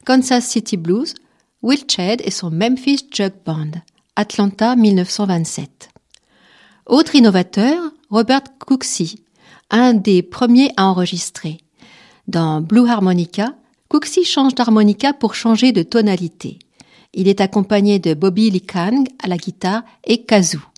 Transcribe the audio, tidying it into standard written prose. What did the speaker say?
Kansas City Blues, Will Chade et son Memphis Jug Band, Atlanta 1927. Autre innovateur, Robert Cooksey, un des premiers à enregistrer. Dans Blue Harmonica, Cooksey change d'harmonica pour changer de tonalité. Il est accompagné de Bobby Lee Kang à la guitare et kazoo.